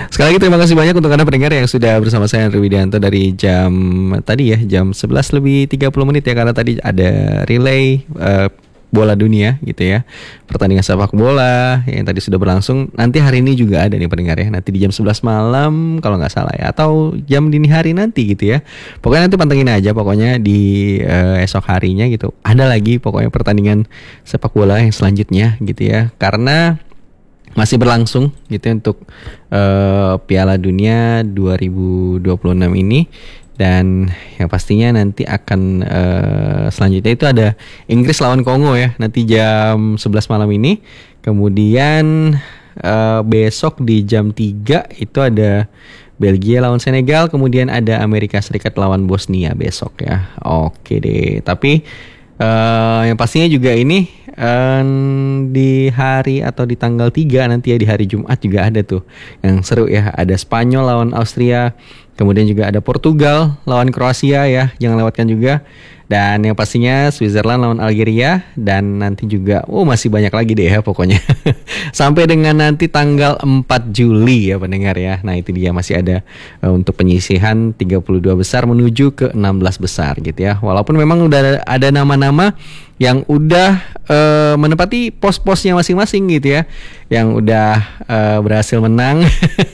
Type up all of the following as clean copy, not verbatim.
Sekali lagi terima kasih banyak untuk Anda pendengar yang sudah bersama saya Andri Widianto dari jam tadi ya, jam 11 lebih 30 menit ya, karena tadi ada relay bola dunia gitu ya. Pertandingan sepak bola yang tadi sudah berlangsung. Nanti hari ini juga ada nih pendengar ya. Nanti di jam 11 malam kalau nggak salah ya, atau jam dini hari nanti gitu ya. Pokoknya nanti pantengin aja pokoknya di esok harinya gitu. Ada lagi pokoknya pertandingan sepak bola yang selanjutnya gitu ya. Karena masih berlangsung gitu ya untuk Piala Dunia 2026 ini. Dan yang pastinya nanti akan selanjutnya itu ada Inggris lawan Kongo ya, nanti jam 11 malam ini. Kemudian besok di jam 3 itu ada Belgia lawan Senegal. Kemudian ada Amerika Serikat lawan Bosnia besok ya. Oke deh, tapi yang pastinya juga ini di hari atau di tanggal 3 nanti ya, di hari Jumat juga ada tuh yang seru ya. Ada Spanyol lawan Austria, kemudian juga ada Portugal lawan Kroasia ya, jangan lewatkan juga. Dan yang pastinya Switzerland lawan Algeria. Dan nanti juga masih banyak lagi deh ya pokoknya. Sampai dengan nanti tanggal 4 Juli ya pendengar ya. Nah itu dia, masih ada untuk penyisihan 32 besar menuju ke 16 besar gitu ya. Walaupun memang udah ada nama-nama yang udah menempati pos-posnya masing-masing gitu ya, yang udah berhasil menang.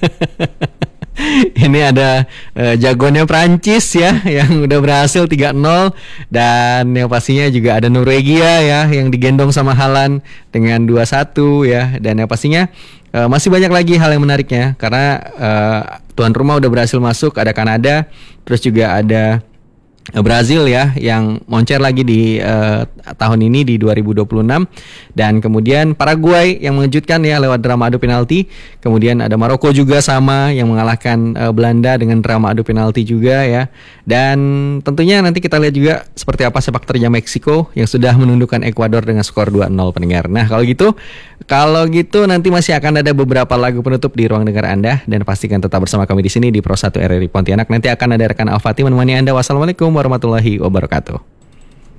Ini ada jagoannya Prancis ya, yang udah berhasil 3-0. Dan yang pastinya juga ada Norwegia ya, yang digendong sama Haaland dengan 2-1 ya. Dan yang pastinya masih banyak lagi hal yang menariknya, karena tuan rumah udah berhasil masuk. Ada Kanada, terus juga ada Brazil ya, yang moncer lagi di tahun ini di 2026. Dan kemudian Paraguay yang mengejutkan ya lewat drama adu penalti. Kemudian ada Maroko juga sama, yang mengalahkan Belanda dengan drama adu penalti juga ya. Dan tentunya nanti kita lihat juga seperti apa sepak terjang Meksiko yang sudah menundukkan Ekuador dengan skor 2-0 pendengar. Nah kalau gitu nanti masih akan ada beberapa lagu penutup di ruang dengar Anda, dan pastikan tetap bersama kami di sini di Pro 1 RRI Pontianak. Nanti akan ada rekan Al-Fatih menemani Anda. Wassalamualaikum warahmatullahi wabarakatuh.